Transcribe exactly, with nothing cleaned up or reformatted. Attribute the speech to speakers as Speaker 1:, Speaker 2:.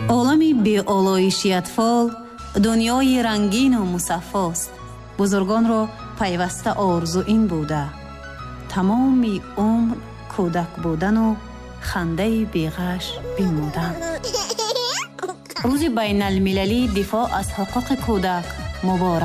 Speaker 1: عالمی بی آلایشی اطفال دنیای رنگین و مصفاست. بزرگان را پیوسته آرزو این بوده تمامی عمر کودک بودن و خنده بیغش بنمودن. روز بین المللی دفاع از حقوق کودک مبارک.